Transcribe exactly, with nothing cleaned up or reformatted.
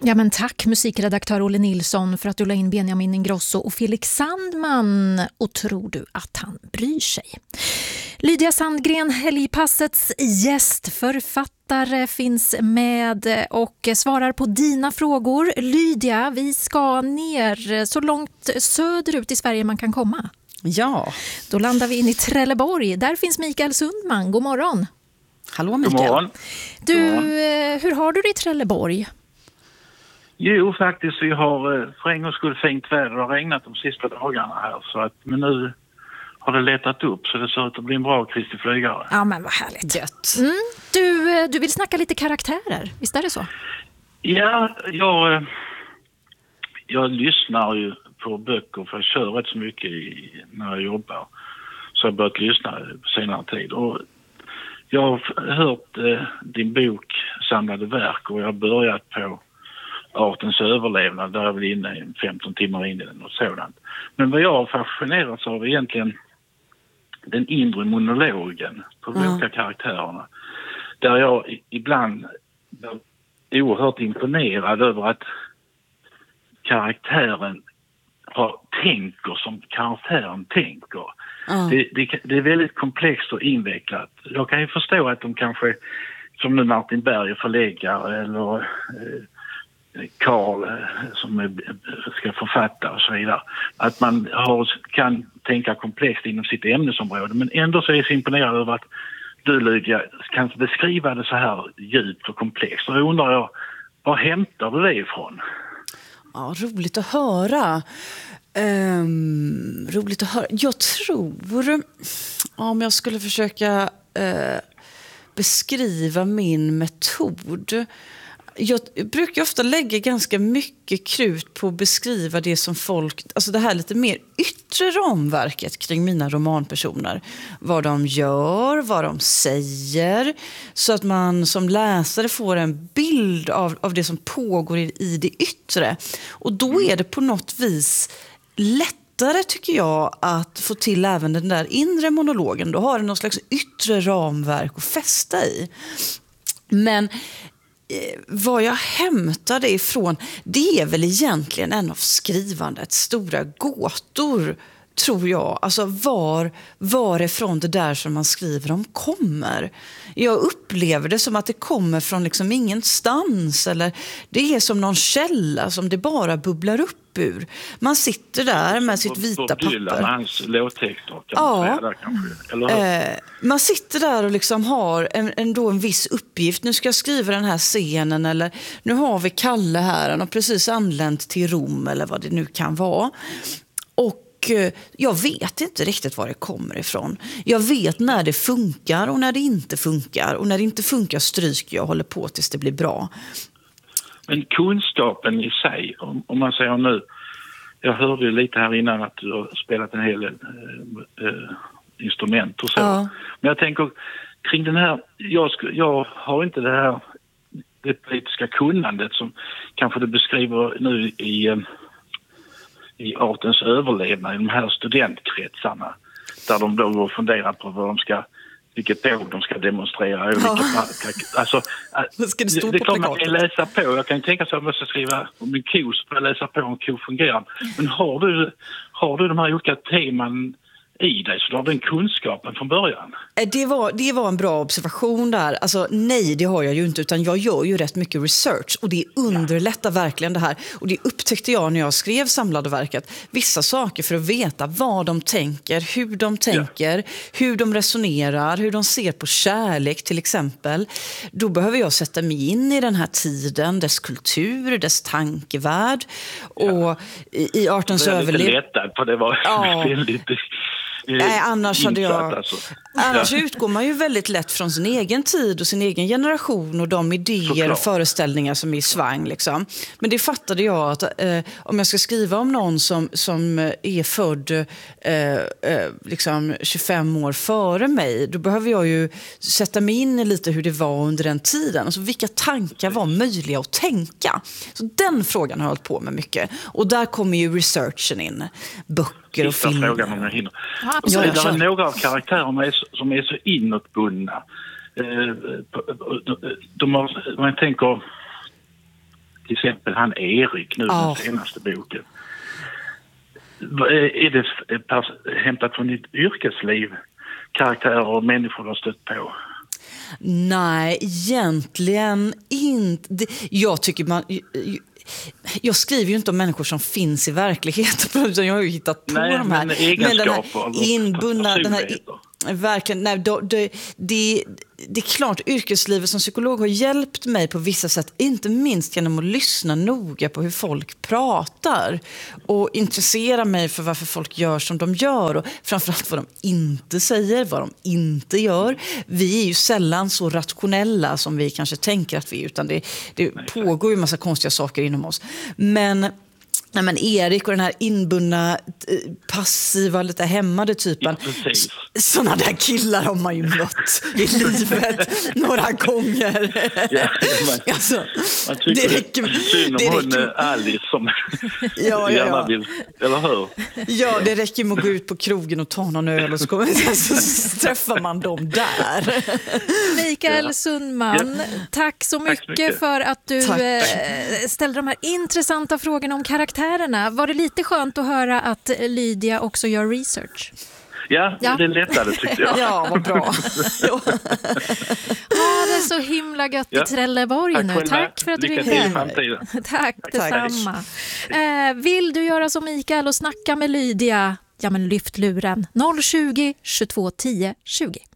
Ja, men tack musikredaktör Olle Nilsson för att du la in Benjamin Ingrosso och Felix Sandman. Och tror du att han bryr sig? Lydia Sandgren, Helgpassets gästförfattare, finns med och svarar på dina frågor. Lydia, vi ska ner så långt söderut i Sverige man kan komma. Ja. Då landar vi in i Trelleborg. Där finns Mikael Sundman. God morgon. Hallå Mikael. God morgon. Du, God morgon. hur har du det i Trelleborg? Jo, faktiskt, vi har för en gångs skull fint väder och regnat de sista dagarna här. Så att, men nu har det letat upp så det ser ut att bli en bra Kristi flygare. Ja, men vad härligt. Gött. Mm, du, du vill snacka lite karaktärer, visst är det så? Ja, jag, jag lyssnar ju på böcker för jag kör rätt så mycket i, när jag jobbar. Så jag har börjat lyssna på senare tid. Och jag har hört eh, din bok Samlade verk och jag har börjat på Artens överlevnad, där jag vill inne femton timmar in i den och sådant. Men vad jag har fascinerats av är egentligen den inre monologen på de olika karaktärerna. Där jag ibland är oerhört imponerad över att karaktären har, tänker som karaktären tänker. Mm. Det, det, det är väldigt komplext och invecklat. Jag kan ju förstå att de kanske, som nu Martin Berg förläggare eller eh, Karl som är, ska författa och så vidare. Att man har, kan tänka komplext inom sitt ämnesområde. Men ändå så är jag så imponerad över att du Lydia kan beskriva det så här djupt och komplext. Och då undrar jag, var hämtar du det ifrån? Ja, roligt att höra. Um, roligt att höra. Jag tror, om jag skulle försöka uh, beskriva min metod. Jag brukar ofta lägga ganska mycket krut på att beskriva det som folk, alltså det här lite mer yttre ramverket kring mina romanpersoner. Vad de gör, vad de säger, så att man som läsare får en bild av, av det som pågår i, i det yttre. Och då är det på något vis lättare, tycker jag, att få till även den där inre monologen. Då har den någon slags yttre ramverk att fästa i. Men vad jag hämtar det ifrån, det är väl egentligen en av skrivandets stora gåtor, tror jag. Alltså var, varifrån det där som man skriver om kommer. Jag upplever det som att det kommer från liksom ingenstans, eller det är som någon källa som det bara bubblar upp ur. Man sitter där med sitt vita papper. Med hans låttexter kan ja. man säga där kanske. Eller eh, man sitter där och liksom har en, ändå en viss uppgift. Nu ska jag skriva den här scenen, eller nu har vi Kalle här, han har precis anlänt till Rom eller vad det nu kan vara. Och jag vet inte riktigt var det kommer ifrån. Jag vet när det funkar och när det inte funkar. Och när det inte funkar stryker jag och håller på tills det blir bra. Men kunskapen i sig, om, om man säger nu, jag hörde ju lite här innan att du har spelat en hel del äh, äh, instrument och så. Ja. Men jag tänker kring den här, jag, jag har inte det här det politiska kunnandet som kanske du beskriver nu i, i Artens överlevnad i de här studentkretsarna, där de då funderar på vad de ska, vilket tåg de ska demonstrera. Ja. Alltså, ska det stå det på kan man plakaten? läsa på. Jag kan tänka sig att man ska skriva om en ko, så får jag läsa på om en ko fungerar. Men har du, har du de här olika teman i dig, så du har den kunskapen från början? Det var, det var en bra observation där. Alltså, nej, det har jag ju inte, utan jag gör ju rätt mycket research och det underlättar verkligen det här. Och det upptäckte jag när jag skrev Samlade verket. Vissa saker för att veta vad de tänker, hur de tänker, ja. hur de resonerar, hur de ser på kärlek till exempel. Då behöver jag sätta mig in i den här tiden, dess kultur, dess tankevärld. Och ja. i, i Artens överlevnad... Jag är lite lättad på det var ja. väldigt... Nej, annars hade jag... Alltså. Annars ja. utgår man ju väldigt lätt från sin egen tid och sin egen generation och de idéer Såklart. och föreställningar som är i svang. Liksom. Men det fattade jag att eh, om jag ska skriva om någon som, som är född eh, eh, liksom tjugofem år före mig, då behöver jag ju sätta mig in i lite hur det var under den tiden. Alltså, vilka tankar var möjliga att tänka? Så den frågan har jag hållit på med mycket. Och där kommer ju researchen in. Böcker och filmer. Frågan om jag hinner. Ja, Ja, ja, det är några av karaktärerna är så, som är så inåtbundna. Eh, de har, man tänker till exempel han Erik nu, Ja. den senaste boken. Är det hämtat från ditt yrkesliv? Karaktärer och människor har stött på? Nej, egentligen inte. Jag tycker man... Jag skriver ju inte om människor som finns i verkligheten, utan jag har ju hittat på Nej, de här. Men egenskaper, men den här inbundna... Den här, verkligen, nej, då, det, det, det är klart, yrkeslivet som psykolog har hjälpt mig på vissa sätt, inte minst genom att lyssna noga på hur folk pratar och intressera mig för varför folk gör som de gör och framförallt vad de inte säger, vad de inte gör. Vi är ju sällan så rationella som vi kanske tänker att vi är, utan det, det pågår ju en massa konstiga saker inom oss. Men Nej, men Erik och den här inbundna, passiva, lite hämmade typen. Ja, sådana där killar har man ju mött i livet några gånger. Ja, man, alltså, man tycker det räcker, synd om det hon räcker, Alice som ja, ja, gärna ja. vill, eller hur? Ja, det räcker med att gå ut på krogen och ta någon öl och så, kommer, så träffar man dem där. Mikael Ja. Sundman, Ja. tack så mycket, Tack så mycket för att du Tack. eh, ställde de här intressanta frågorna om karaktärerna. Var det lite skönt att höra att Lydia också gör research? Ja, Ja. det är lättare tyckte jag. Ja, vad bra. Ja. Ha det så himla gött Ja. i Trelleborg Tack nu. själva. Tack för att du Lycka till i ringde. framtiden. Tack, detsamma. Eh, vill du göra som Mikael och snacka med Lydia? Ja, men lyft luren noll tjugo, tjugotvå tio tjugo.